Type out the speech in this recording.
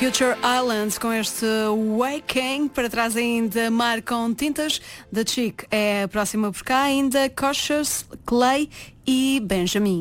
Future Islands com este Waking. Para trás ainda Mar com Tintas. The Chic é a próxima por cá. Ainda Cautious, Clay e Benjamin.